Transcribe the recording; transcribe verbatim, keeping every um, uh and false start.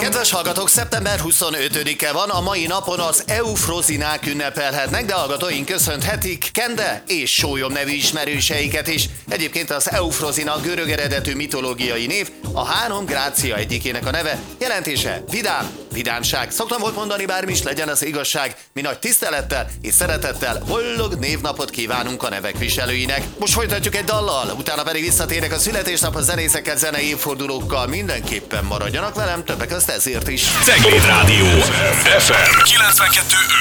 Kedves hallgatók, szeptember huszonötödike van, a mai napon az eufrozinák ünnepelhetnek, de hallgatóink köszönhetik Kende és Sólyom nevű ismerőseiket is. Egyébként az eufrozina görög eredetű mitológiai név, a három grácia egyikének a neve, jelentése vidám, vidámság. Szoktam volt mondani, bármi is legyen az igazság, mi nagy tisztelettel és szeretettel boldog névnapot kívánunk a nevek viselőinek. Most folytatjuk egy dallal, utána pedig visszatérek a születésnaphoz zenészekkel, zenei évfordulókkal. Mindenképpen maradjanak velem, többek közt ezért is. Cegléd Rádió ef em kilencvenkettő